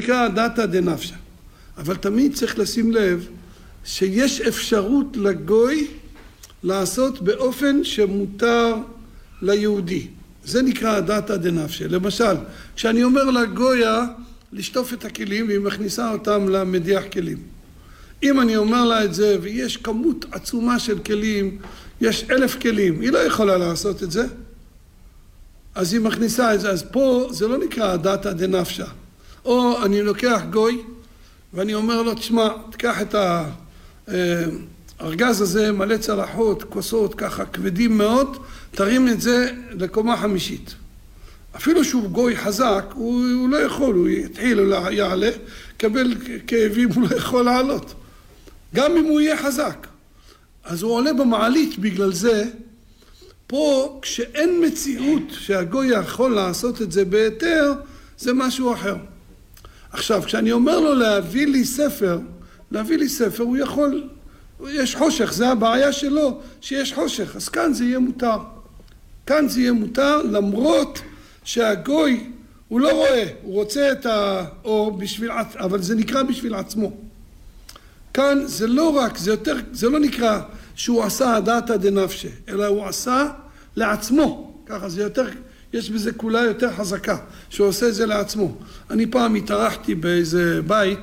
נקרא דתא דנפשא. אבל תמיד צריך לשים לב שיש אפשרות לגוי לעשות באופן שמותר ליהודי. זה נקרא דתא דנפשא. למשל, כשאני אומר לגויה לשטוף את הכלים והיא מכניסה אותם למדיח כלים. אם אני אומר לה את זה ויש כמות עצומה של כלים, יש 1,000 כלים, היא לא יכולה לעשות את זה, אז היא מכניסה את זה. אז פה זה לא נקרא דתא דנפשא. או אני לוקח גוי ואני אומר לו, תשמע, תקח את הארגז הזה, מלא צלחות, כוסות ככה כבדים מאוד, תרים את זה לקומה 5. אפילו שהוא גוי חזק, הוא לא יכול, הוא יתחיל, הוא יעלה, קבל כאבים, הוא לא יכול לעלות. גם אם הוא יהיה חזק. אז הוא עולה במעלית בגלל זה. פה, כשאין מציאות שהגוי יכול לעשות את זה בהיתר, זה משהו אחר. עכשיו, כשאני אומר לו להביא לי ספר, הוא יכול, יש חושך, זה הבעיה שלו, שיש חושך, אז כאן זה יהיה מותר. כאן זה יהיה מותר, למרות שהגוי, הוא לא רואה, הוא רוצה את האור אבל זה נקרא בשביל עצמו. כאן זה לא רק, זה לא נקרא שהוא עשה דתא דנפשא, אלא הוא עשה לעצמו. ככה זה יותר, יש בזה כולה יותר חזקה, שהוא עושה את זה לעצמו. אני פעם התארחתי באיזה בית,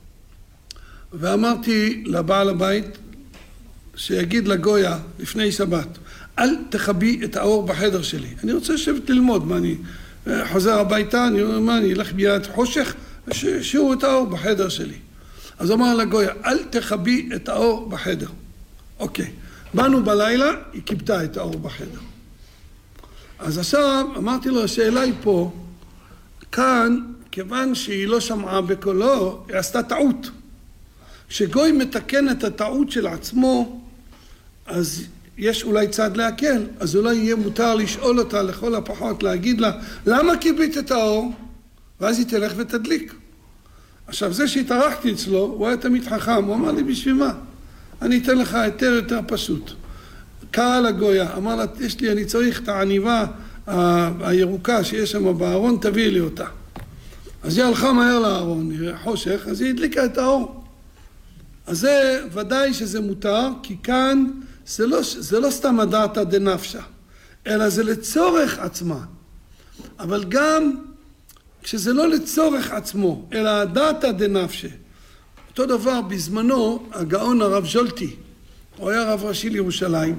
ואמרתי לבעל הבית, שיגיד לגויה לפני שבת, אל תכבי את האור בחדר שלי. אני רוצה לשבת ללמוד, מה אני חוזר הביתה, אני אלך ביד חושך, שיעו את האור בחדר שלי. אז אמר לגויה, אל תכבי את האור בחדר. אוקיי, באנו בלילה, היא קיבתה את האור בחדר. אז עכשיו אמרתי לו, השאלה היא פה, כאן, כיוון שהיא לא שמעה בקולו, היא עשתה טעות. כשגוי מתקן את הטעות של עצמו, אז יש אולי צד להקל, אז אולי יהיה מותר לשאול אותה לכל הפחות, להגיד לה, למה קיבית את האור? ואז היא תלך ותדליק. עכשיו, זה שהתארחתי אצלו, הוא היה תמיד חכם, הוא אמר לי, בשביל מה? אני אתן לך היתר יותר פשוט. קרא לגויה, אמר לה, אני צריך את העניבה הירוקה שיש שם בארון, תביא לי אותה. אז היא הלכה מהר לארון, חושך, אז היא הדליקה את האור. אז זה ודאי שזה מותר, כי כאן זה לא סתם דתא דנפשא, אלא זה לצורך עצמה. אבל גם כשזה לא לצורך עצמו, אלא דתא דנפשא. אותו דבר בזמנו, הגאון הרב ז'ולטי, הוא היה רב ראשי לירושלים,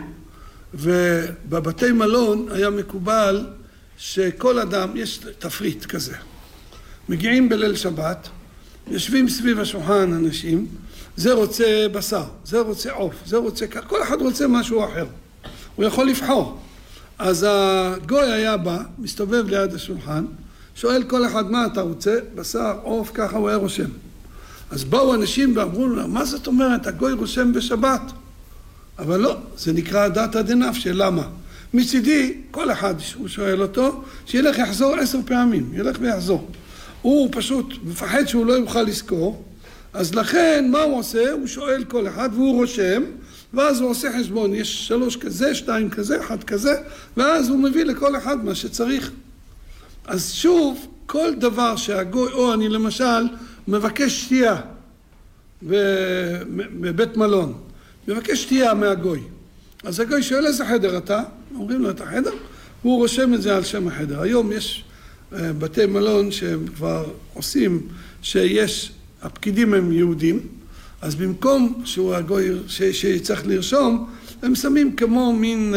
ובבתי מלון היה מקובל שכל אדם, יש תפריט כזה. מגיעים בליל שבת, יושבים סביב השולחן אנשים, זה רוצה בשר, זה רוצה עוף, זה רוצה כך, כל אחד רוצה משהו אחר. הוא יכול לבחור. אז הגוי היה בא, מסתובב ליד השולחן, שואל כל אחד מה אתה רוצה, בשר, עוף, ככה הוא היה רושם. אז באו אנשים ואמרו לו, מה זאת אומרת, הגוי רושם בשבת? אבל לא, זה נקרא דתא דנפשא, למה? מצידי, כל אחד שהוא שואל אותו, שילך יחזור 10 פעמים, ילך ויחזור. הוא פשוט מפחד שהוא לא יוכל לזכור, אז לכן מה הוא עושה? הוא שואל כל אחד והוא רושם, ואז הוא עושה חשבון, יש 3 כזה, 2 כזה, 1 כזה, ואז הוא מביא לכל אחד מה שצריך. אז שוב, כל דבר שהגוי, או אני למשל מבקש שתייה בבית מלון, מבקש שתייה מהגוי. אז הגוי שואל איזה חדר אתה? אומרים לו את החדר, והוא רושם את זה על שם החדר. היום יש בתי מלון שהם כבר עושים שיש, הפקידים הם יהודים, אז במקום שהוא הגוי שצריך לרשום, הם שמים כמו מין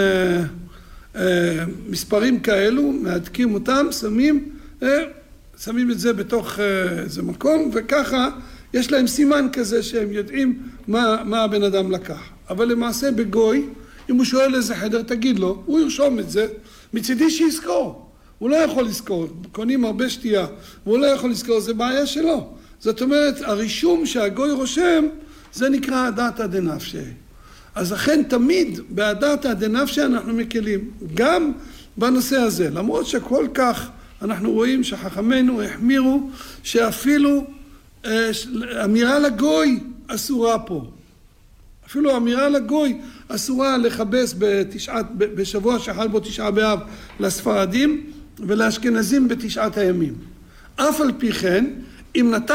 מספרים כאלו, מהדקים אותם, שמים את זה בתוך איזה מקום, וככה יש להם סימן כזה שהם יודעים מה הבן אדם לקח. אבל למעשה בגוי, אם הוא שואל איזה חדר, תגיד לו, הוא ירשום את זה, מצידי שיזכור. הוא לא יכול לזכור, קונים הרבה שתייה, והוא לא יכול לזכור, זה בעיה שלו. זאת אומרת, הרישום שהגוי רושם, זה נקרא דתא דנפשא. אז אכן תמיד בדתא דנפשא אנחנו מקלים, גם בנושא הזה. למרות שכל כך אנחנו רואים שחכמינו החמירו, שאפילו אמירה לגוי אסורה פה. אפילו אמירה לגוי אסורה לכבס בשבוע שחל בו 9 באב לספרדים ולאשכנזים ב9 הימים. אף על פי כן, אם נתן